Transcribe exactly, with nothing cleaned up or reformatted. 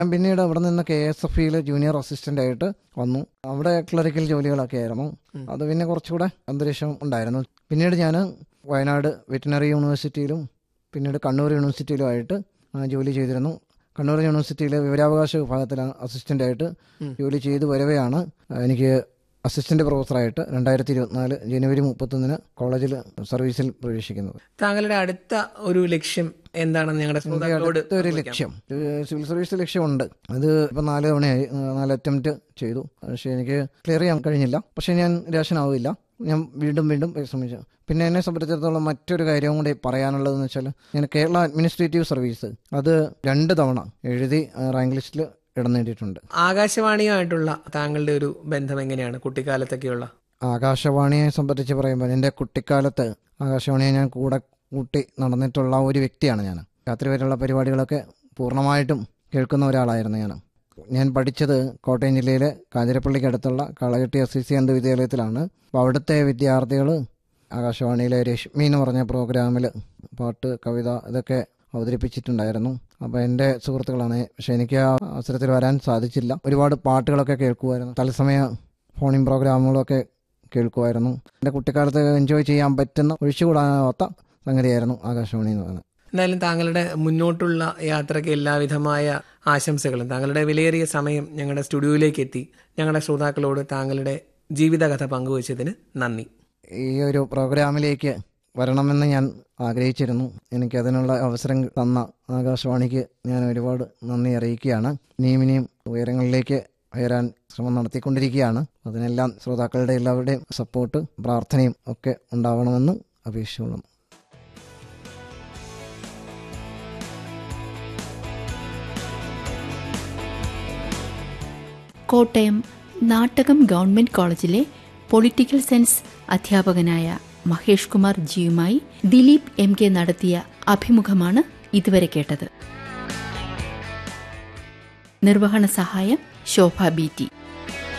പിന്നീട് അവിടെ നിന്ന് കെ എസ് എഫ് ഇയിൽ ജൂനിയർ അസിസ്റ്റന്റ് ആയിട്ട് വന്നു. അവിടെ ക്ലറിക്കൽ ജോലികളൊക്കെ ആയിരുന്നു. അത് പിന്നെ കുറച്ചുകൂടെ അന്തരീക്ഷം ഉണ്ടായിരുന്നു. പിന്നീട് ഞാൻ വയനാട് വെറ്റിനറി യൂണിവേഴ്സിറ്റിയിലും പിന്നീട് കണ്ണൂർ യൂണിവേഴ്സിറ്റിയിലുമായിട്ട് ജോലി ചെയ്തിരുന്നു. കണ്ണൂർ യൂണിവേഴ്സിറ്റിയിലെ വിവരാവകാശ വിഭാഗത്തിൽ അസിസ്റ്റൻ്റായിട്ട് ജോലി ചെയ്ത് വരവെയാണ് എനിക്ക് അസിസ്റ്റന്റ് പ്രൊഫസറായിട്ട് രണ്ടായിരത്തി ഇരുപത്തിനാല് ജനുവരി മുപ്പത്തൊന്നിന് കോളേജിൽ സർവീസിൽ പ്രവേശിക്കുന്നത്. താങ്കളുടെ അടുത്ത ഒരു ലക്ഷ്യം എന്താണെന്ന് ഞങ്ങളുടെ അടുത്ത ഒരു ലക്ഷ്യം സിവിൽ സർവീസ് ലക്ഷ്യമുണ്ട്. അത് ഇപ്പം നാല് തവണയായി നാല് അറ്റംപ്റ്റ് ചെയ്തു. പക്ഷേ എനിക്ക് ക്ലിയർ ചെയ്യാൻ കഴിഞ്ഞില്ല. പക്ഷേ ഞാൻ നിരാശനാവില്ല. ഞാൻ വീണ്ടും വീണ്ടും പരിശ്രമിച്ചു. പിന്നെ എന്നെ സംബന്ധിച്ചിടത്തോളം മറ്റൊരു കാര്യവും കൂടി പറയാനുള്ളതെന്ന് വെച്ചാൽ ഞാൻ കേരള അഡ്മിനിസ്ട്രേറ്റീവ് സർവീസ് അത് രണ്ട് തവണ എഴുതി റാങ്ക് ലിസ്റ്റിൽ ഇടം നേടിയിട്ടുണ്ട്. ആകാശവാണിയുമായിട്ടുള്ള താങ്കളുടെ ഒരു ബന്ധം എങ്ങനെയാണ് കുട്ടിക്കാലത്തൊക്കെയുള്ള? ആകാശവാണിയെ സംബന്ധിച്ച് പറയുമ്പോൾ എൻ്റെ കുട്ടിക്കാലത്ത് ആകാശവാണിയെ ഞാൻ കൂടെ കൂട്ടി നടന്നിട്ടുള്ള ഒരു വ്യക്തിയാണ് ഞാൻ. രാത്രി വരെയുള്ള പരിപാടികളൊക്കെ പൂർണ്ണമായിട്ടും കേൾക്കുന്ന ഒരാളായിരുന്നു ഞാൻ. ഞാൻ പഠിച്ചത് കോട്ടയം ജില്ലയിലെ കാഞ്ഞിരപ്പള്ളിക്ക് അടുത്തുള്ള കളകെട്ടി എസ് സി സി അന്ധ വിദ്യാലയത്തിലാണ്. അപ്പോൾ അവിടുത്തെ വിദ്യാർത്ഥികൾ ആകാശവാണിയിലെ രശ്മി എന്ന് പറഞ്ഞ പ്രോഗ്രാമിൽ പാട്ട്, കവിത ഇതൊക്കെ അവതരിപ്പിച്ചിട്ടുണ്ടായിരുന്നു. അപ്പോൾ എൻ്റെ സുഹൃത്തുക്കളാണ്. പക്ഷേ എനിക്ക് ആ അവസരത്തിൽ വരാൻ സാധിച്ചില്ല. ഒരുപാട് പാട്ടുകളൊക്കെ കേൾക്കുമായിരുന്നു. തത്സമയ ഫോണിംഗ് പ്രോഗ്രാമുകളൊക്കെ കേൾക്കുമായിരുന്നു. എൻ്റെ കുട്ടിക്കാലത്ത് എൻജോയ് ചെയ്യാൻ പറ്റുന്ന ഒഴിച്ചുകൂടാനാവാത്ത സംഗതിയായിരുന്നു ആകാശവാണി എന്ന് പറയുന്നത്. എന്തായാലും താങ്കളുടെ മുന്നോട്ടുള്ള യാത്രയ്ക്ക് എല്ലാവിധമായ ആശംസകളും. താങ്കളുടെ വിലയേറിയ സമയം ഞങ്ങളുടെ സ്റ്റുഡിയോയിലേക്ക് എത്തി ഞങ്ങളുടെ ശ്രോതാക്കളോട് താങ്കളുടെ ജീവിതകഥ പങ്കുവച്ചതിന് നന്ദി. ഈ ഒരു പ്രോഗ്രാമിലേക്ക് വരണമെന്ന് ഞാൻ ആഗ്രഹിച്ചിരുന്നു. എനിക്കതിനുള്ള അവസരം തന്ന ആകാശവാണിക്ക് ഞാൻ ഒരുപാട് നന്ദി അറിയിക്കുകയാണ്. ഇനിയും ഇനിയും ഉയരങ്ങളിലേക്ക് ഉയരാൻ ശ്രമം നടത്തിക്കൊണ്ടിരിക്കുകയാണ്. അതിനെല്ലാം ശ്രോതാക്കളുടെ എല്ലാവരുടെയും സപ്പോർട്ട്, പ്രാർത്ഥനയും ഒക്കെ ഉണ്ടാവണമെന്ന് അപേക്ഷിച്ചുകൊള്ളുന്നു. കോട്ടയം നാട്ടകം ഗവൺമെന്റ് കോളേജിലെ പൊളിറ്റിക്കൽ സയൻസ് അധ്യാപകനായ മഹേഷ് കുമാർ ജിയുമായി ദിലീപ് എം കെ നടത്തിയ അഭിമുഖമാണ് ഇതുവരെ കേട്ടത്. നിർവഹണ സഹായം ശോഭ ബി ടി.